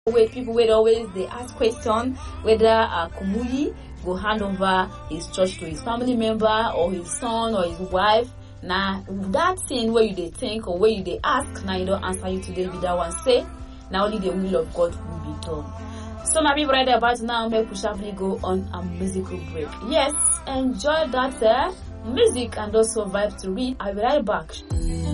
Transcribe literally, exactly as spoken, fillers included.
Wait, people wait always they ask question whether uh, Kumuyi will hand over his church to his family member or his son or his wife. Now that thing where you they think or where you they ask, now you don't answer you today with that one say. Now only the will of God will be done. So my people right about now make we sharply go on a musical break. Yes, enjoy that uh, music and also vibe to read. I'll be right back.